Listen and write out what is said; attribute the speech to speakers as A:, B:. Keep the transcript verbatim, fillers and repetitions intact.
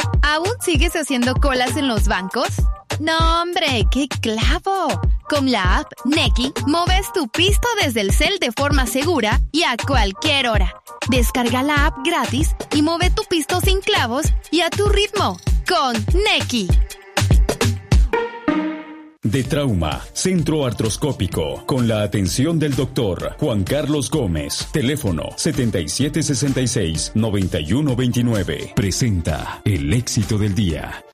A: ¿Aún sigues haciendo colas en los bancos? ¡No, hombre! ¡Qué clavo! Con la app Nequi, mueves tu pisto desde el cel de forma segura y a cualquier hora. Descarga la app gratis y mueve tu pisto sin clavos y a tu ritmo. Con Nequi.
B: De Trauma, Centro Artroscópico, con la atención del doctor Juan Carlos Gómez. Teléfono setenta y siete sesenta y seis, noventa y uno veintinueve. Presenta el éxito del día.